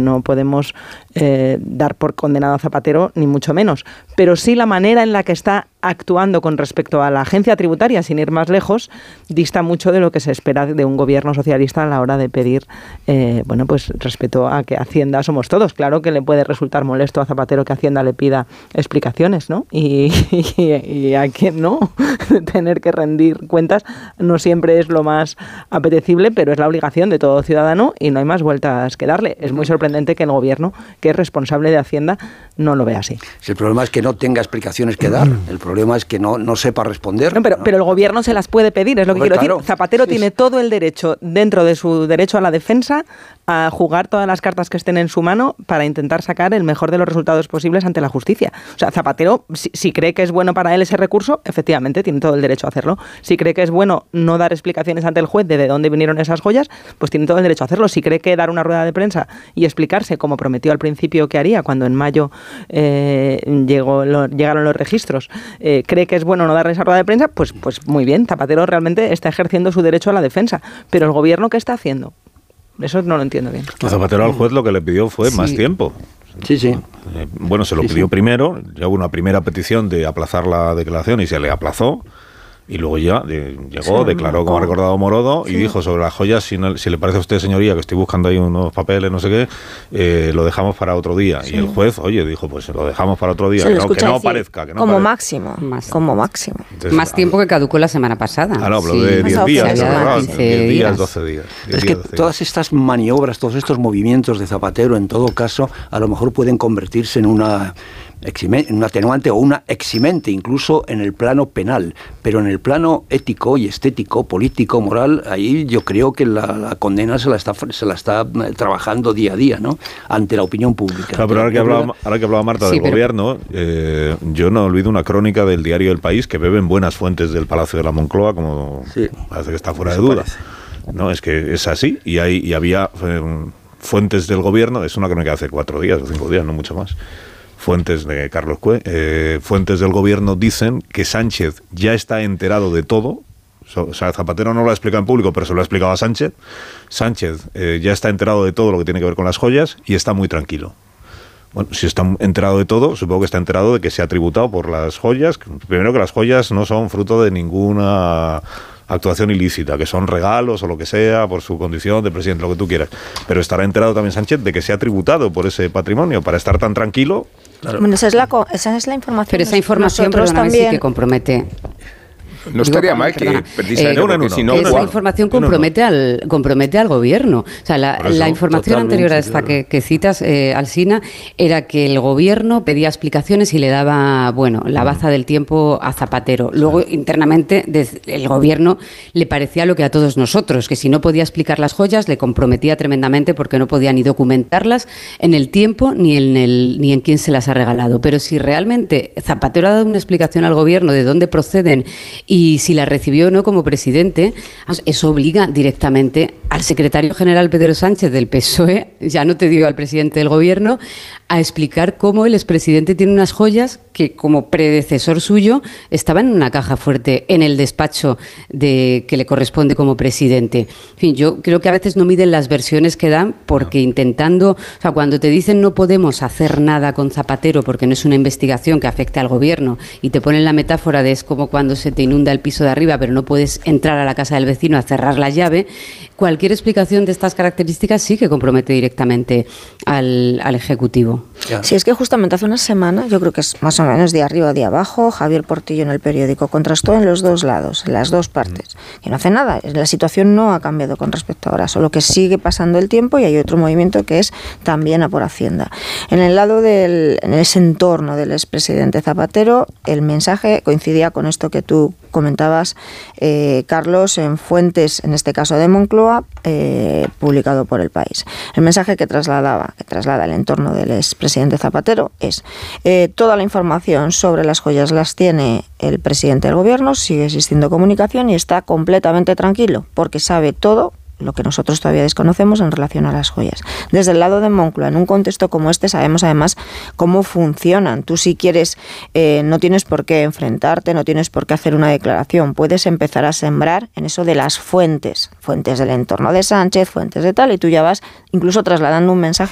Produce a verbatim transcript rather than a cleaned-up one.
no podemos eh, dar por condenado a Zapatero, ni mucho menos, pero sí la manera en la que está actuando con respecto a la agencia tributaria, sin ir más lejos, dista mucho de lo que se espera de un gobierno socialista a la hora de pedir, eh, bueno, pues respeto a que Hacienda somos todos. Claro que le puede resultar molesto a Zapatero que Hacienda le pida explicaciones, ¿no? Y, y, y a quien no, tener que rendir cuentas no siempre es lo más apetecible, pero es la obligación de todo ciudadano y no hay más vueltas que darle. Es muy sorprendente que el gobierno, que es responsable de Hacienda, no lo vea así. Si el problema es que no tenga explicaciones que dar, el problema es que no, no sepa responder. No, pero, pero el gobierno se las puede pedir, es lo que Pues quiero claro. decir. Zapatero sí, tiene sí. todo el derecho, dentro de su derecho a la defensa, a jugar todas las cartas que estén en su mano para intentar sacar el mejor de los resultados posibles ante la justicia. O sea, Zapatero, si, si cree que es bueno para él ese recurso, efectivamente tiene todo el derecho a hacerlo. Si cree que es bueno no dar explicaciones ante el juez de de dónde vinieron esas joyas, pues tiene todo el derecho a hacerlo. Si cree que dar una rueda de prensa y explicarse, como prometió al principio que haría cuando en mayo eh, llegó, lo, llegaron los registros, eh, cree que es bueno no dar esa rueda de prensa, pues, pues muy bien, Zapatero realmente está ejerciendo su derecho a la defensa. Pero el gobierno, ¿qué está haciendo? Eso no lo entiendo bien. Zapatero al juez lo que le pidió fue sí. más tiempo. Sí, sí. Eh, bueno, se lo sí, pidió sí. primero, ya hubo una primera petición de aplazar la declaración y se le aplazó. Y luego ya de, llegó, sí, declaró, como ha recordado Morodo, sí. y dijo sobre las joyas, si, no, si le parece a usted, señoría, que estoy buscando ahí unos papeles, no sé qué, eh, lo dejamos para otro día. Sí. Y el juez, oye, dijo, pues lo dejamos para otro día, que no, que no aparezca. Que no como aparezca. máximo, más, como máximo. Entonces, más tiempo que caducó la semana pasada. Ah, no, hablo sí. de diez días, diez días, doce días. Es que todas estas maniobras, todos estos movimientos de Zapatero, en todo caso, a lo mejor pueden convertirse en una... en un atenuante o una eximente, incluso en el plano penal, pero en el plano ético y estético, político, moral, ahí yo creo que la, la condena se la está se la está trabajando día a día, ¿no? Ante la opinión pública. Claro, pero ahora que hablaba, ahora que hablaba Marta sí, del pero... gobierno, eh, yo no olvido una crónica del diario El País que beben buenas fuentes del Palacio de la Moncloa, como sí. parece que está fuera de duda. Parece. No, es que es así, y, hay, y había eh, fuentes del gobierno, es una crónica de hace cuatro días o cinco días, no mucho más. Fuentes de Carlos Cue, eh, fuentes del gobierno dicen que Sánchez ya está enterado de todo. O sea, Zapatero no lo ha explicado en público, pero se lo ha explicado a Sánchez. Sánchez eh, ya está enterado de todo lo que tiene que ver con las joyas y está muy tranquilo. Bueno, si está enterado de todo, supongo que está enterado de que se ha tributado por las joyas. Primero, que las joyas no son fruto de ninguna actuación ilícita, que son regalos o lo que sea, por su condición de presidente, lo que tú quieras. Pero estará enterado también Sánchez de que se ha tributado por ese patrimonio, para estar tan tranquilo. Claro. Bueno, esa es la, esa es la información. Pero esa información, perdóname, sí que compromete... No estaría Digo, mal que precisamente eh, uno, si no, esa igual. información compromete no, no. al compromete al gobierno. O sea, la, eso, la información anterior a esta claro. que, que citas, eh, Alsina, era que el gobierno pedía explicaciones y le daba, bueno, la baza del tiempo a Zapatero. Luego, sí. internamente, desde el gobierno le parecía lo que a todos nosotros, que si no podía explicar las joyas, le comprometía tremendamente porque no podía ni documentarlas en el tiempo ni en el ni en quién se las ha regalado. Pero si realmente Zapatero ha dado una explicación al gobierno de dónde proceden y si la recibió o no como presidente, eso obliga directamente al secretario general Pedro Sánchez del P S O E, ya no te digo al presidente del gobierno, a explicar cómo el expresidente tiene unas joyas que como predecesor suyo estaban en una caja fuerte en el despacho de que le corresponde como presidente. En fin, yo creo que a veces no miden las versiones que dan porque intentando, o sea, cuando te dicen no podemos hacer nada con Zapatero porque no es una investigación que afecte al gobierno y te ponen la metáfora de es como cuando se te inunda el piso de arriba pero no puedes entrar a la casa del vecino a cerrar la llave, cualquier explicación de estas características sí que compromete directamente al, al Ejecutivo. Sí, es que justamente hace una semana, yo creo que es más o menos de arriba o de abajo, Javier Portillo en El Periódico contrastó en los dos lados, en las dos partes, que no hace nada, la situación no ha cambiado con respecto a ahora, solo que sigue pasando el tiempo y hay otro movimiento que es también a por Hacienda. En el lado del, en ese entorno del expresidente Zapatero, el mensaje coincidía con esto que tú comentabas, eh, Carlos, en fuentes, en este caso de Moncloa, eh, publicado por El País. El mensaje que trasladaba, que traslada el entorno del expresidente Zapatero es eh, toda la información sobre las joyas las tiene el presidente del gobierno, sigue existiendo comunicación y está completamente tranquilo porque sabe todo lo que nosotros todavía desconocemos en relación a las joyas. Desde el lado de Moncloa, en un contexto como este, sabemos además cómo funcionan. Tú si quieres, eh, no tienes por qué enfrentarte, no tienes por qué hacer una declaración. Puedes empezar a sembrar en eso de las fuentes, fuentes del entorno de Sánchez, fuentes de tal, y tú ya vas incluso trasladando un mensaje